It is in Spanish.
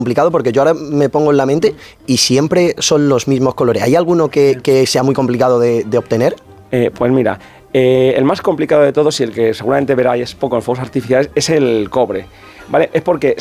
complicado porque yo ahora me pongo en la mente y siempre son los mismos colores. ¿Hay alguno que sea muy complicado de obtener? Pues mira, el más complicado de todos y el que seguramente veráis poco en fuegos artificiales es el cobre, ¿vale? Es porque